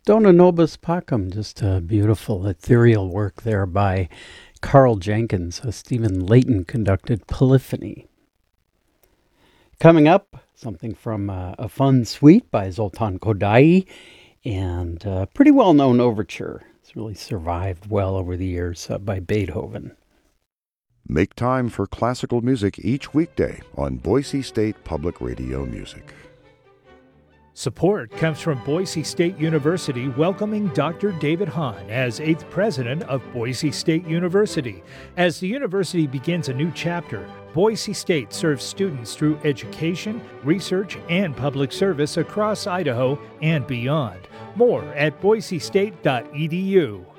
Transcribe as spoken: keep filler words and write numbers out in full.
Dona Nobis Pacem, just a beautiful ethereal work there by Carl Jenkins, a Stephen Layton conducted polyphony. Coming up, something from uh, a fun suite by Zoltan Kodaly, and a pretty well-known overture. It's really survived well over the years uh, by Beethoven. Make time for classical music each weekday on Boise State Public Radio Music. Support comes from Boise State University welcoming Doctor David Hahn as eighth president of Boise State University. As the university begins a new chapter, Boise State serves students through education, research, and public service across Idaho and beyond. More at boise state dot e d u.